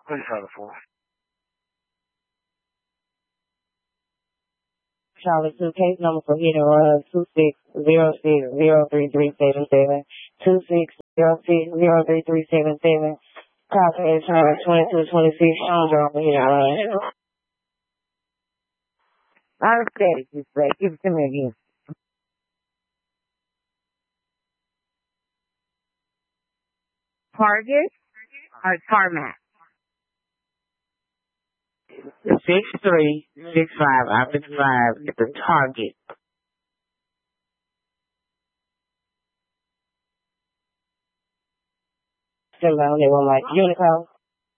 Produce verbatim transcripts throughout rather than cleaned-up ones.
Please try the four. Charlie two, case number for hit and run two six zero six zero three three seven seven, two six zero six zero three three seven seven. Copy insurance twenty-two twenty-six, Sean Brown for hit and run. I'm steady, just say, give it to me again. Target or tarmac? Six three six five after five is the target. Still on they want like Unico.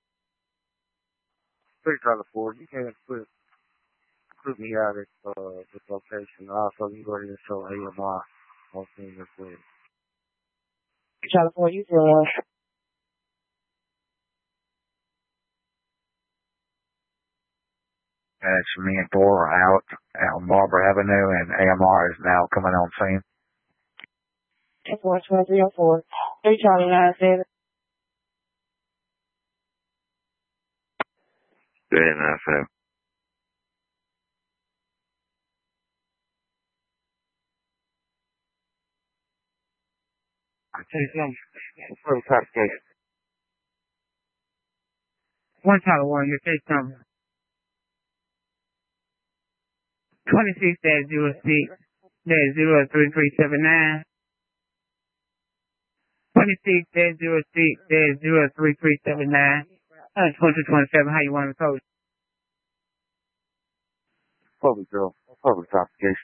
Please try the four. You can't put put me out at uh this location. Also, you go ahead and show A M R on things as well. Charlie four, you still on? That's me and Thor are out on Barber Avenue, and A M R is now coming on scene. ten four twenty-three oh four. three Charlie nine seven. Very nice, so. Case number for classification. One Charlie one, your case number. twenty-six dash zero six dash zero three three seven nine. twenty-six dash zero six dash zero three three seven nine. Uh, twenty twenty-seven, how you want to code? Public girl. Public classification.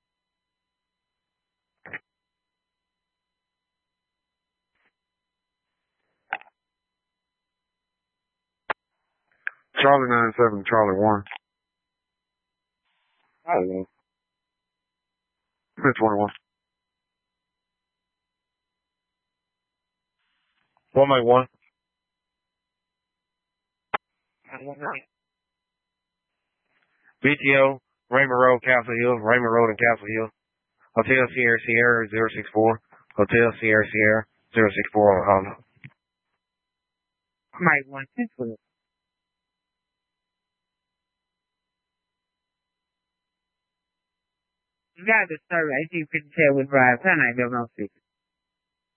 Charlie nine seven, Charlie one. I don't know. ten twenty-one. one eight one. B T O, Raymond Road, Castle Hill, Raymond Road and Castle Hill. Hotel Sierra Sierra zero six four. Hotel Sierra Sierra zero six four on Honda. Mike one, ten twenty. You got the service, eighteen fifty-seven with Drive, ten nine seven oh six.